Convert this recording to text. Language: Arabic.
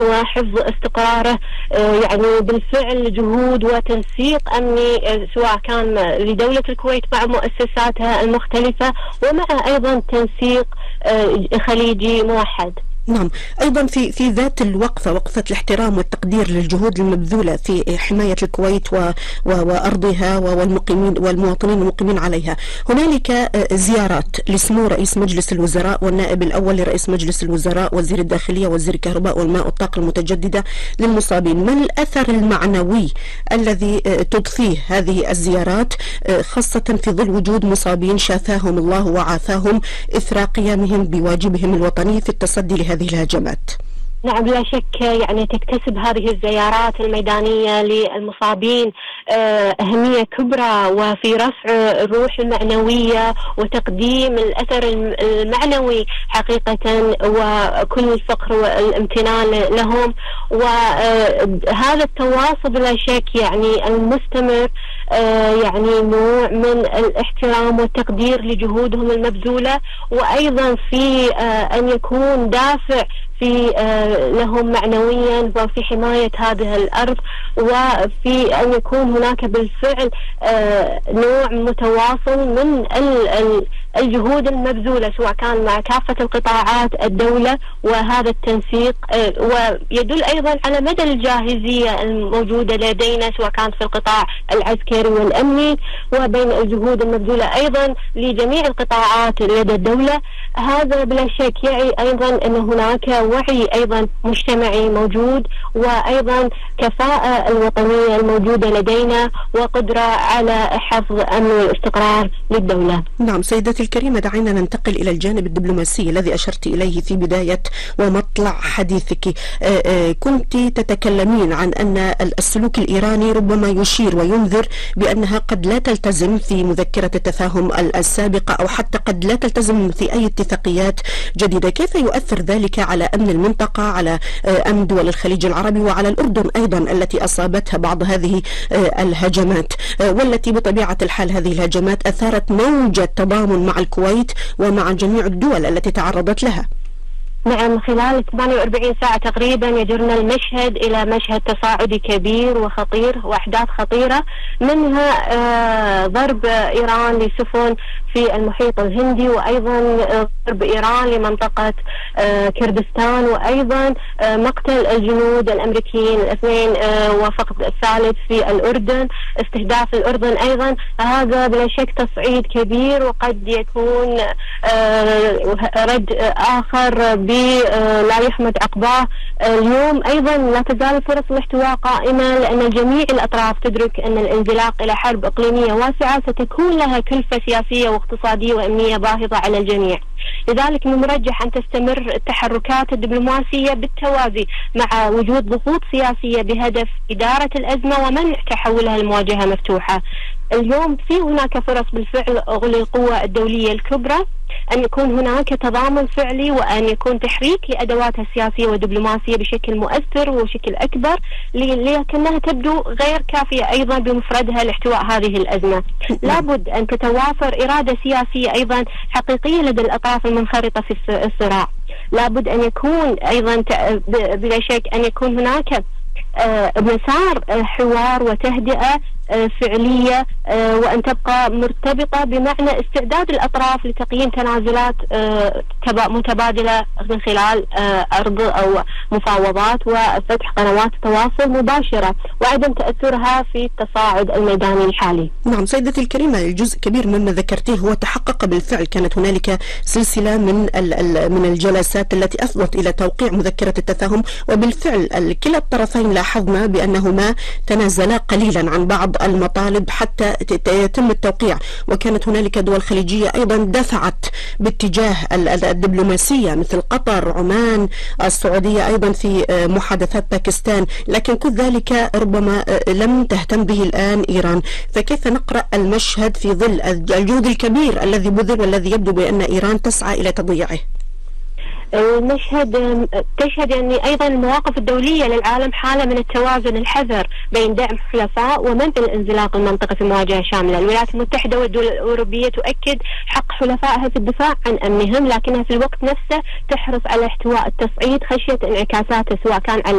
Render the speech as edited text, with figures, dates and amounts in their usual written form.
وحفظ استقراره يعني بالفعل جهود وتنسيق أمني سواء كان لدولة الكويت مع مؤسساتها المختلفة ومع أيضا تنسيق خليجي موحد. نعم، أيضا في ذات الوقفة، وقفة الاحترام والتقدير للجهود المبذولة في حماية الكويت وأرضها والمواطنين المقيمين عليها، هنالك زيارات لسمو رئيس مجلس الوزراء والنائب الأول لرئيس مجلس الوزراء وزير الداخلية وزير الكهرباء والماء والطاقة المتجددة للمصابين. ما الأثر المعنوي الذي تضفيه هذه الزيارات خاصة في ظل وجود مصابين شافاهم الله وعافاهم إثر قيامهم بواجبهم الوطني في التصدي لهذه الهجمات؟ نعم، بلا شك يعني تكتسب هذه الزيارات الميدانية للمصابين أهمية كبرى وفي رفع الروح المعنوية وتقديم الأثر المعنوي حقيقة وكل الفخر والامتنان لهم، وهذا التواصل بلا شك يعني المستمر يعني نوع من الاحترام والتقدير لجهودهم المبذولة، وأيضا في أن يكون دافع في لهم معنويا وفي حماية هذه الأرض، وفي أن يكون هناك بالفعل نوع متواصل من الجهود المبذولة سواء كان مع كافة القطاعات الدولة، وهذا التنسيق ويدل أيضا على مدى الجاهزية الموجودة لدينا سواء كانت في القطاع العسكري والأمني، وبين الجهود المبذولة أيضا لجميع القطاعات لدى الدولة. هذا بلا شك يعني أيضا أن هناك وعي أيضا مجتمعي موجود، وأيضا كفاءة الوطنية الموجودة لدينا وقدرة على حفظ أمن والاستقرار للدولة. نعم سيدتي الكريمة، دعينا ننتقل إلى الجانب الدبلوماسي الذي أشرت إليه في بداية ومطلع حديثك. كنت تتكلمين عن أن السلوك الإيراني ربما يشير وينذر بأنها قد لا تلتزم في مذكرة التفاهم السابقة أو حتى قد لا تلتزم في أي اتفاقيات جديدة. كيف يؤثر ذلك على أمن المنطقة، على أمن دول الخليج العربي وعلى الأردن أيضا التي أصابتها بعض هذه الهجمات، والتي بطبيعة الحال هذه الهجمات أثارت موجة تضامن مع الكويت ومع جميع الدول التي تعرضت لها؟ نعم، خلال 48 ساعة تقريبا يجرنا المشهد إلى مشهد تصاعدي كبير وخطير وأحداث خطيرة، منها ضرب إيران لسفن في المحيط الهندي، وأيضا ضرب إيران لمنطقة كردستان، وأيضا مقتل الجنود الأمريكيين الاثنين وفقد الثالث في الأردن، استهداف الأردن أيضا. هذا بلا شك تصعيد كبير وقد يكون رد آخر لا يحمد عقباه. اليوم أيضا لا تزال فرص الاحتواء قائمة، لأن جميع الأطراف تدرك أن الانزلاق إلى حرب إقليمية واسعة ستكون لها كلفة سياسية واقتصادية وأمنية باهظة على الجميع. لذلك من المرجح أن تستمر التحركات الدبلوماسية بالتوازي مع وجود ضغوط سياسية بهدف إدارة الأزمة ومنع تحولها لمواجهة مفتوحة. اليوم في هناك فرص بالفعل للقوى الدولية الكبرى أن يكون هناك تضامن فعلي، وأن يكون تحريك لأدواتها السياسية والدبلوماسية بشكل مؤثر وشكل أكبر، لكنها تبدو غير كافية أيضا بمفردها لاحتواء هذه الأزمة. لابد أن تتوافر إرادة سياسية أيضا حقيقية لدى الأطراف المنخرطة في الصراع. لابد أن يكون أيضا بلا شك أن يكون هناك مسار حوار وتهدئة فعلية، وأن تبقى مرتبطة بمعنى استعداد الأطراف لتقييم تنازلات متبادلة من خلال عرض أو مفاوضات وفتح قنوات تواصل مباشرة، وعدم تأثرها في التصاعد الميداني الحالي. نعم سيدتي الكريمة، الجزء كبير مما ذكرتيه هو تحقق بالفعل. كانت هنالك سلسلة من الجلسات التي أفضت إلى توقيع مذكرة التفاهم، وبالفعل كلا الطرفين لاحظنا بأنهما تنازلا قليلا عن بعض المطالب حتى يتم التوقيع. وكانت هنالك دول خليجية أيضا دفعت باتجاه الدبلوماسية مثل قطر، عمان، السعودية أيضا في محادثات باكستان، لكن كل ذلك ربما لم تهتم به الآن إيران. فكيف نقرأ المشهد في ظل الجهد الكبير الذي بذل والذي يبدو بأن إيران تسعى إلى تضييعه؟ المشهد تشهد يعني أيضا المواقف الدولية للعالم حالة من التوازن الحذر بين دعم حلفاء ومنع الانزلاق المنطقة في مواجهة شاملة. الولايات المتحدة والدول الأوروبية تؤكد حق حلفائها في الدفاع عن أمنهم، لكنها في الوقت نفسه تحرص على احتواء التصعيد خشية انعكاساته سواء كان على